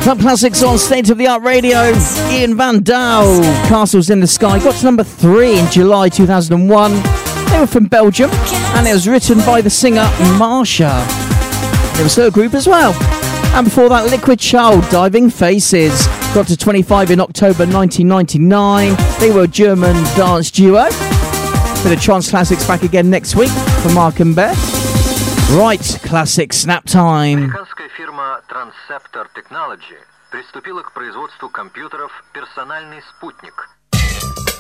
Club Classics on State of the Art Radio. Ian Van Dahl, Castles in the Sky, got to number 3 in July 2001. They were from Belgium, and it was written by the singer Marsha. It was her group as well. And before that, Liquid Child, Diving Faces, got to 25 in October 1999. They were a German dance duo. Bit of trance classics back again next week for Mark and Beth. Right, classic snap time. Американская фирма Transceptor Technology приступила к производству компьютеров «Персональный спутник»,